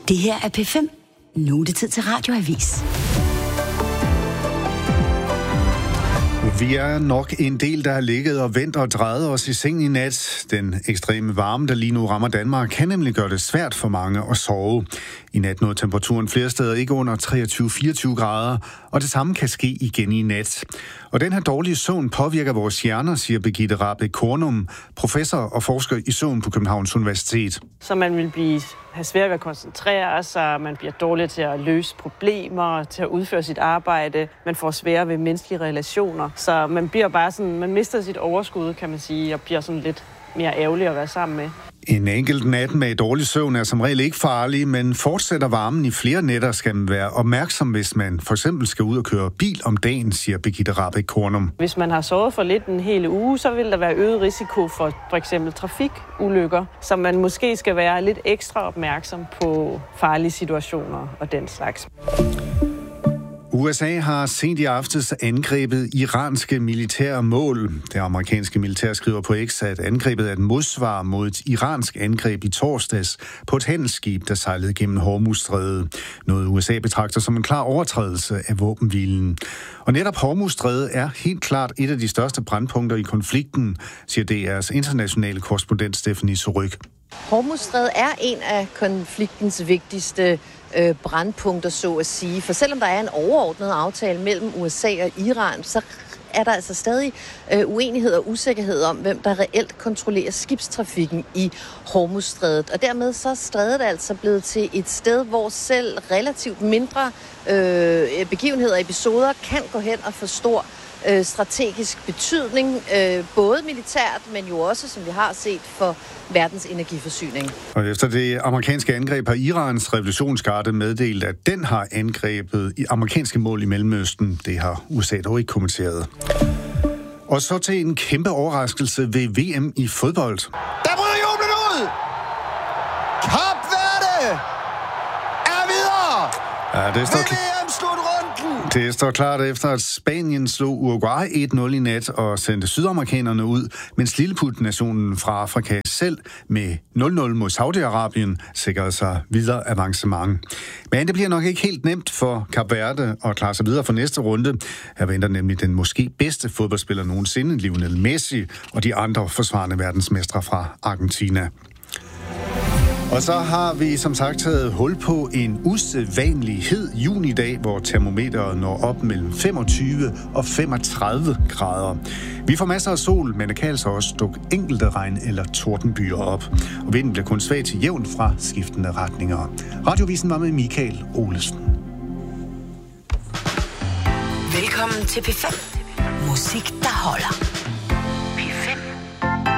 Det her er P5. Nu er det tid til Radioavis. Vi er nok en del, der har ligget og ventet og drejet os i seng i nat. Den ekstreme varme, der lige nu rammer Danmark, kan nemlig gøre det svært for mange at sove. I nat nåede temperaturen flere steder ikke under 23-24 grader, og det samme kan ske igen i nat. Og den her dårlige søvn påvirker vores hjerner, siger Birgitte Rahbek Kornum, professor og forsker i søvn på Københavns Universitet. Så man vil have svært ved at koncentrere sig, man bliver dårlig til at løse problemer, til at udføre sit arbejde, man får sværere ved menneskelige relationer. Så man bliver bare sådan, man mister sit overskud, kan man sige, og bliver sådan lidt mere ærgerlig at være sammen med. En enkelt nat med dårlig søvn er som regel ikke farlig, men fortsætter varmen i flere nætter, skal man være opmærksom, hvis man for eksempel skal ud og køre bil om dagen, siger Birgitte Rahbek Kornum. Hvis man har sovet for lidt en hel uge, så vil der være øget risiko for eksempel trafikulykker, så man måske skal være lidt ekstra opmærksom på farlige situationer og den slags. USA har sent i aftes angrebet iranske militære mål. Det amerikanske militær skriver på X, at angrebet er et modsvar mod et iransk angreb i torsdags på et handelsskib, der sejlede gennem Hormuzstrædet. Noget USA betragter som en klar overtrædelse af våbenhvilen. Og netop Hormuzstrædet er helt klart et af de største brandpunkter i konflikten, siger DR's internationale korrespondent Stephanie Surryk. Hormuzstrædet er en af konfliktens vigtigste brandpunkter, så at sige. For selvom der er en overordnet aftale mellem USA og Iran, så er der altså stadig uenighed og usikkerhed om, hvem der reelt kontrollerer skibstrafikken i Hormuzstrædet. Og dermed så er strædet altså blevet til et sted, hvor selv relativt mindre begivenheder og episoder kan gå hen og få stor strategisk betydning, både militært, men jo også, som vi har set, for verdens energiforsyning. Og efter det amerikanske angreb har Irans revolutionsgarde meddelt, at den har angrebet i amerikanske mål i Mellemøsten. Det har USA dog ikke kommenteret. Og så til en kæmpe overraskelse ved VM i fodbold. Der bryder jublen ud! Kap Verde er videre! Ja, det står klart efter, at Spanien slog Uruguay 1-0 i nat og sendte sydamerikanerne ud, mens lilleput-nationen fra Afrika selv med 0-0 mod Saudi-Arabien sikrede sig videre avancement. Men det bliver nok ikke helt nemt for Kap Verde at klare sig videre for næste runde. Her venter nemlig den måske bedste fodboldspiller nogensinde, Lionel Messi, og de andre forsvarende verdensmestre fra Argentina. Og så har vi som sagt taget hul på en usædvanlig hed junidag, hvor termometeret når op mellem 25 og 35 grader. Vi får masser af sol, men der kan altså også dukke enkelte regn- eller tordenbyer op. Og vinden bliver kun svag til jævnt fra skiftende retninger. Radiovisen var med Michael Olesen. Velkommen til P5. Musik, der holder.